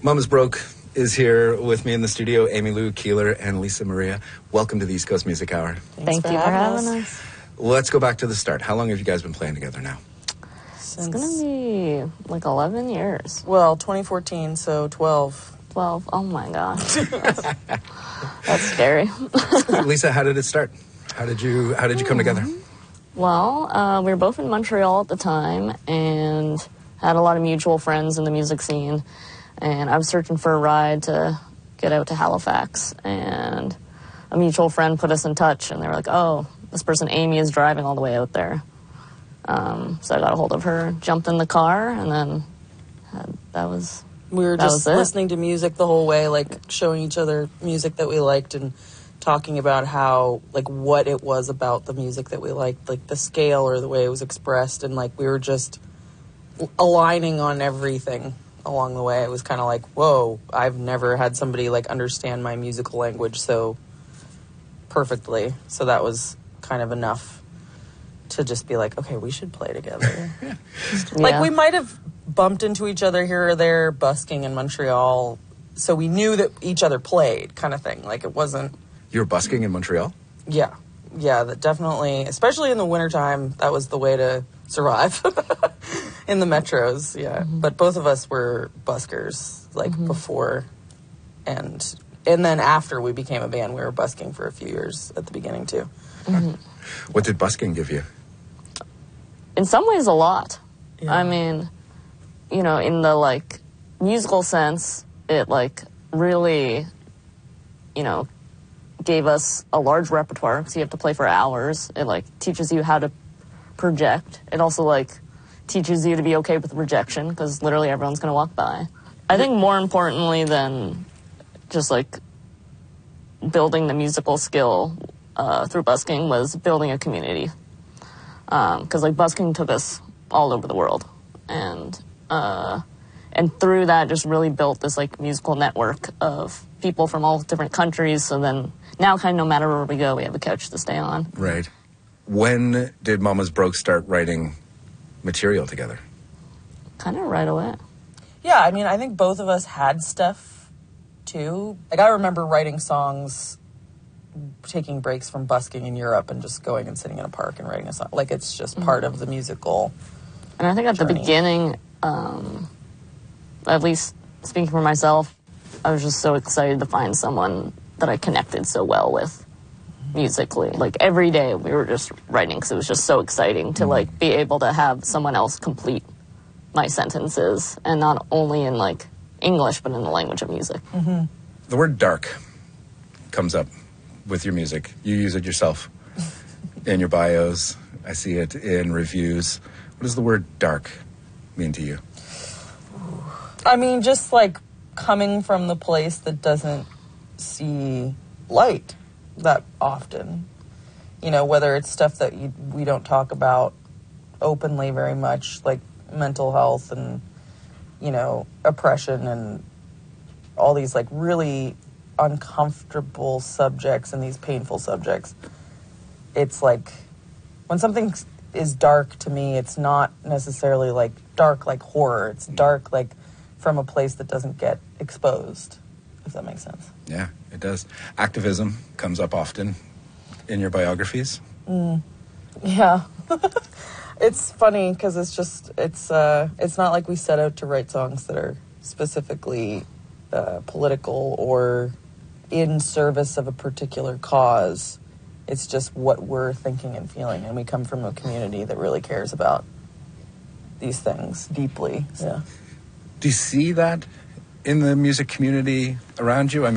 Mama's Broke is here with me in the studio, Amy Lou Keeler and Lisa Maria. Welcome to the East Coast Music Hour. Thank you for having us. Let's go back to the start. How long have you guys been playing together now? It's going to be like 11 years. Well, 2014, so 12. 12. Oh my God. That's scary. Lisa, how did it start? How did you come together? Well, we were both in Montreal at the time and had a lot of mutual friends in the music scene. And I was searching for a ride to get out to Halifax. And a mutual friend put us in touch. And they were like, oh, this person, Amy, is driving all the way out there. So I got a hold of her, jumped in the car, and then we were just listening to music the whole way, like showing each other music that we liked and talking about how, like, what it was about the music that we liked, like the scale or the way it was expressed. And like we were just aligning on everything along the way. It was kind of like, whoa, I've never had somebody like understand my musical language so perfectly. So that was kind of enough to just be like, okay, we should play together. Like we might have bumped into each other here or there busking in Montreal, so we knew that each other played, kind of thing. Like it wasn't... You were busking in Montreal? Yeah, that definitely, especially in the wintertime, that was the way to survive in the metros, yeah. Mm-hmm. But both of us were buskers, like before, and then after we became a band, we were busking for a few years at the beginning too. Mm-hmm. What did busking give you? In some ways, a lot. Yeah. I mean, you know, in the, like, musical sense, it, like, really, you know, gave us a large repertoire because you have to play for hours. It, like, teaches you how to project. It also, like, teaches you to be okay with rejection because literally everyone's going to walk by. I think more importantly than just, like, building the musical skill through busking was building a community. Because, like, busking took us all over the world. And through that just really built this, like, musical network of people from all different countries. So then now kind of no matter where we go, we have a couch to stay on. Right. When did Mama's Broke start writing material together? Kind of right away. Yeah, I mean, I think both of us had stuff, too. Like, I remember writing songs, taking breaks from busking in Europe and just going and sitting in a park and writing a song. Like, it's just part of the musical And I think at journey. the beginning, at least speaking for myself, I was just so excited to find someone that I connected so well with musically. Like, every day we were just writing because it was just so exciting to, like, be able to have someone else complete my sentences, and not only in, like, English, but in the language of music. Mm-hmm. The word dark comes up with your music. You use it yourself in your bios. I see it in reviews. What does the word dark mean to you? I mean, just, like, coming from the place that doesn't see light that often. You know, whether it's stuff that we don't talk about openly very much, like mental health and, you know, oppression and all these, like, really uncomfortable subjects and these painful subjects. It's like, when something is dark to me, it's not necessarily, like, dark like horror. It's dark, like, from a place that doesn't get exposed, if that makes sense. Yeah, it does. Activism comes up often in your biographies. Yeah. It's funny because it's not like we set out to write songs that are specifically political or in service of a particular cause. It's just what we're thinking and feeling, and we come from a community that really cares about these things deeply. Yeah. Do you see that in the music community around you? I mean,